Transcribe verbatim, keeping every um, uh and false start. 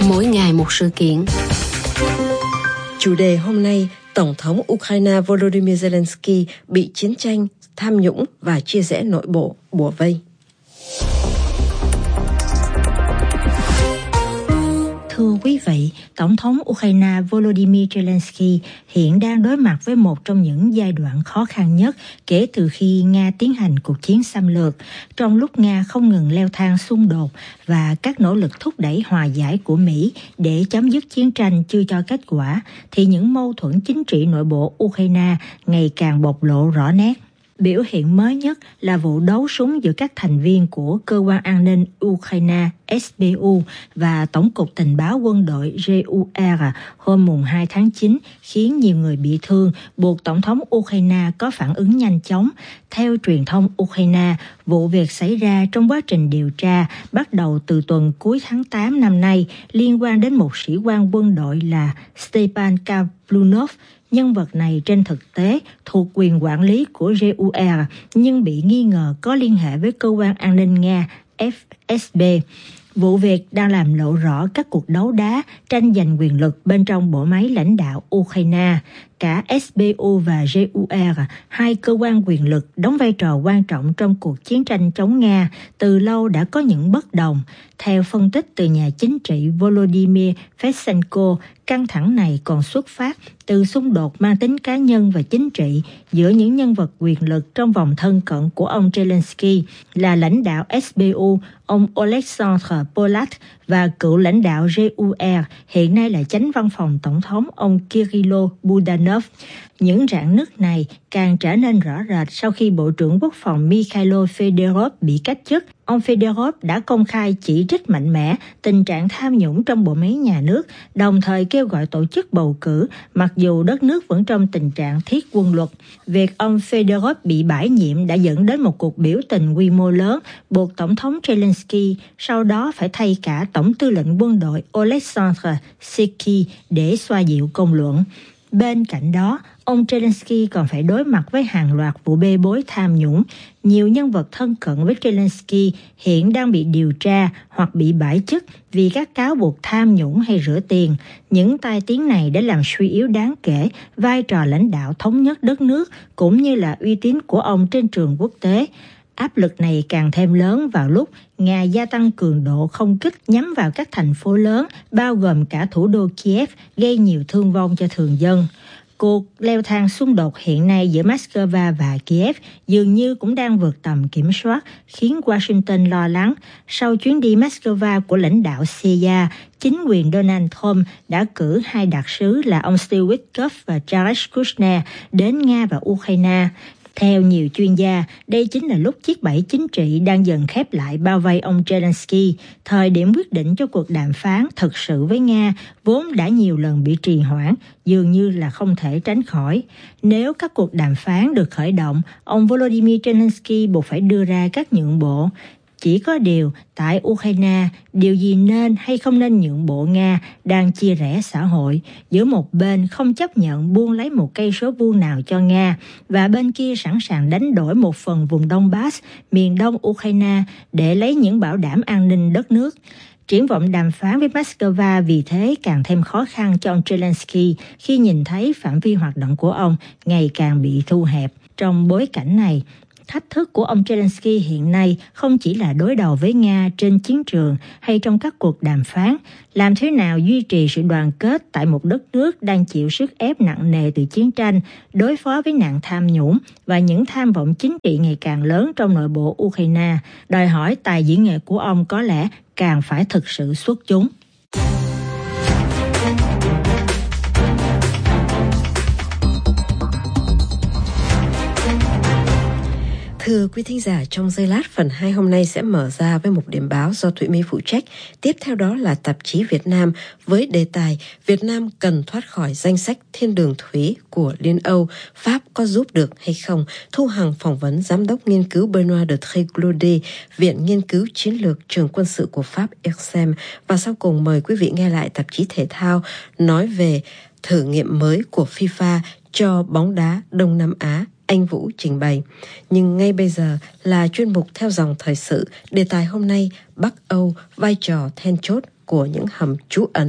Mỗi ngày một sự kiện. Chủ đề hôm nay, Tổng thống Ukraine Volodymyr Zelensky bị chiến tranh, tham nhũng và chia rẽ nội bộ bủa vây. Thưa quý vị, Tổng thống Ukraine Volodymyr Zelensky hiện đang đối mặt với một trong những giai đoạn khó khăn nhất kể từ khi Nga tiến hành cuộc chiến xâm lược, trong lúc Nga không ngừng leo thang xung đột và các nỗ lực thúc đẩy hòa giải của Mỹ để chấm dứt chiến tranh chưa cho kết quả, thì những mâu thuẫn chính trị nội bộ Ukraine ngày càng bộc lộ rõ nét. Biểu hiện mới nhất là vụ đấu súng giữa các thành viên của Cơ quan An ninh Ukraine S B U và Tổng cục Tình báo Quân đội G U R hôm hai tháng chín khiến nhiều người bị thương, buộc Tổng thống Ukraine có phản ứng nhanh chóng. Theo truyền thông Ukraine, vụ việc xảy ra trong quá trình điều tra bắt đầu từ tuần cuối tháng tám năm nay liên quan đến một sĩ quan quân đội là Stepan Kaplunov. Nhân vật này trên thực tế thuộc quyền quản lý của G U R nhưng bị nghi ngờ có liên hệ với cơ quan an ninh Nga F S B. Vụ việc đang làm lộ rõ các cuộc đấu đá tranh giành quyền lực bên trong bộ máy lãnh đạo Ukraine. Cả S B U và G U R, hai cơ quan quyền lực đóng vai trò quan trọng trong cuộc chiến tranh chống Nga, từ lâu đã có những bất đồng. Theo phân tích từ nhà chính trị Volodymyr Fesenko, căng thẳng này còn xuất phát từ xung đột mang tính cá nhân và chính trị giữa những nhân vật quyền lực trong vòng thân cận của ông Zelensky là lãnh đạo S B U, ông Oleksandr Polak, và cựu lãnh đạo G U R, hiện nay là chánh văn phòng tổng thống ông Kirilo Budanov. Những rạn nứt này càng trở nên rõ rệt sau khi Bộ trưởng Quốc phòng Mikhailo Fedorov bị cách chức. Ông Fedorov đã công khai chỉ trích mạnh mẽ tình trạng tham nhũng trong bộ máy nhà nước, đồng thời kêu gọi tổ chức bầu cử, mặc dù đất nước vẫn trong tình trạng thiết quân luật. Việc ông Fedorov bị bãi nhiệm đã dẫn đến một cuộc biểu tình quy mô lớn, buộc Tổng thống Zelensky sau đó phải thay cả Tổng tư lệnh quân đội Oleksandr Syrsky để xoa dịu công luận. Bên cạnh đó, ông Zelensky còn phải đối mặt với hàng loạt vụ bê bối tham nhũng. Nhiều nhân vật thân cận với Zelensky hiện đang bị điều tra hoặc bị bãi chức vì các cáo buộc tham nhũng hay rửa tiền. Những tai tiếng này đã làm suy yếu đáng kể vai trò lãnh đạo thống nhất đất nước cũng như là uy tín của ông trên trường quốc tế. Áp lực này càng thêm lớn vào lúc Nga gia tăng cường độ không kích nhắm vào các thành phố lớn, bao gồm cả thủ đô Kiev, gây nhiều thương vong cho thường dân. Cuộc leo thang xung đột hiện nay giữa Moscow và Kiev dường như cũng đang vượt tầm kiểm soát, khiến Washington lo lắng. Sau chuyến đi Moscow của lãnh đạo xê i a, chính quyền Donald Trump đã cử hai đặc sứ là ông Steve Witkoff và Jared Kushner đến Nga và Ukraine. Theo nhiều chuyên gia, đây chính là lúc chiếc bẫy chính trị đang dần khép lại bao vây ông Zelensky. Thời điểm quyết định cho cuộc đàm phán thực sự với Nga vốn đã nhiều lần bị trì hoãn, dường như là không thể tránh khỏi. Nếu các cuộc đàm phán được khởi động, ông Volodymyr Zelensky buộc phải đưa ra các nhượng bộ. Chỉ có điều, tại Ukraine, điều gì nên hay không nên nhượng bộ Nga đang chia rẽ xã hội, giữa một bên không chấp nhận buông lấy một cây số vuông nào cho Nga, và bên kia sẵn sàng đánh đổi một phần vùng Donbass, miền đông Ukraine, để lấy những bảo đảm an ninh đất nước. Triển vọng đàm phán với Moscow vì thế càng thêm khó khăn cho ông Zelensky khi nhìn thấy phạm vi hoạt động của ông ngày càng bị thu hẹp. Trong bối cảnh này, thách thức của ông Zelensky hiện nay không chỉ là đối đầu với Nga trên chiến trường hay trong các cuộc đàm phán, làm thế nào duy trì sự đoàn kết tại một đất nước đang chịu sức ép nặng nề từ chiến tranh, đối phó với nạn tham nhũng và những tham vọng chính trị ngày càng lớn trong nội bộ Ukraine, đòi hỏi tài diễn nghệ của ông có lẽ càng phải thực sự xuất chúng. Thưa quý thính giả, trong giây lát phần hai hôm nay sẽ mở ra với một điểm báo do Thụy My phụ trách. Tiếp theo đó là tạp chí Việt Nam với đề tài Việt Nam cần thoát khỏi danh sách thiên đường thuế của Liên Âu, Pháp có giúp được hay không? Thu Hằng phỏng vấn Giám đốc nghiên cứu Benoît de Tréglaudet, Viện Nghiên cứu Chiến lược Trường Quân sự của Pháp I R S E M. Và sau cùng mời quý vị nghe lại tạp chí Thể thao nói về thử nghiệm mới của FIFA cho bóng đá Đông Nam Á. Anh Vũ trình bày. Nhưng ngay bây giờ là chuyên mục theo dòng thời sự. Đề tài hôm nay, Bắc Âu, vai trò then chốt của những hầm trú ẩn